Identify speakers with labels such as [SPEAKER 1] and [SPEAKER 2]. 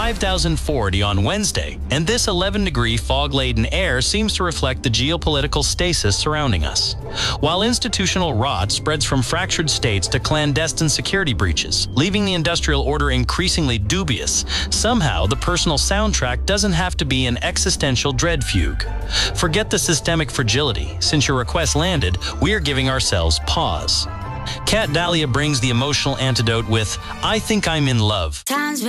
[SPEAKER 1] 5,040 on Wednesday, and this 11-degree fog-laden air seems to reflect the geopolitical stasis surrounding us. While institutional rot spreads from fractured states to clandestine security breaches, leaving the industrial order increasingly dubious, somehow the personal soundtrack doesn't have to be an existential dread fugue. Forget the systemic fragility. Since your request landed, we are giving ourselves pause. Kat Dahlia brings the emotional antidote with I Think I'm in Love.